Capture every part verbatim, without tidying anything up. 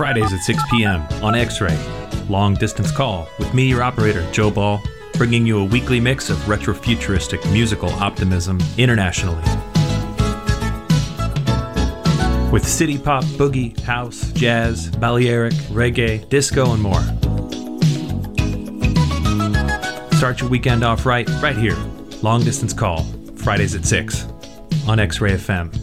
Fridays at six p.m. on X-Ray. Long Distance Call with me, your operator, Joe Ball, bringing you a weekly mix of retro-futuristic musical optimism internationally. With city pop, boogie, house, jazz, Balearic, reggae, disco, and more. Start your weekend off right, right here. Long Distance Call, Fridays at six on X-Ray F M.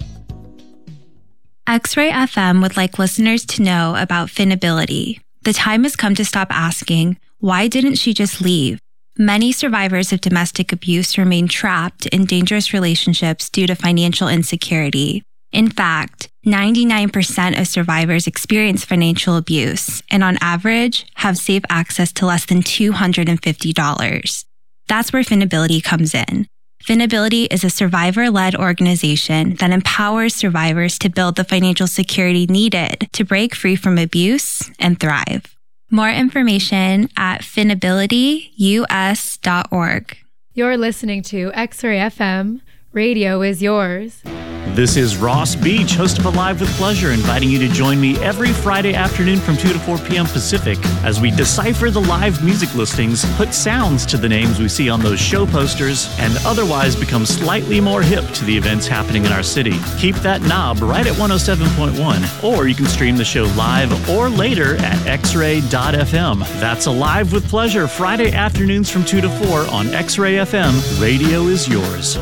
X-Ray F M would like listeners to know about Finability. The time has come to stop asking, why didn't she just leave? Many survivors of domestic abuse remain trapped in dangerous relationships due to financial insecurity. In fact, ninety-nine percent of survivors experience financial abuse and on average have safe access to less than two hundred fifty dollars. That's where Finability comes in. Finability is a survivor-led organization that empowers survivors to build the financial security needed to break free from abuse and thrive. More information at finability u s dot org. You're listening to X-Ray F M. Radio is yours. This is Ross Beach, host of Alive with Pleasure, inviting you to join me every Friday afternoon from two to four p.m. Pacific as we decipher the live music listings, put sounds to the names we see on those show posters, and otherwise become slightly more hip to the events happening in our city. Keep that knob right at one oh seven point one, or you can stream the show live or later at x ray dot f m. That's Alive with Pleasure, Friday afternoons from two to four on X-Ray F M. Radio is yours.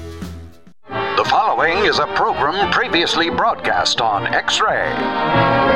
The following is a program previously broadcast on X-Ray.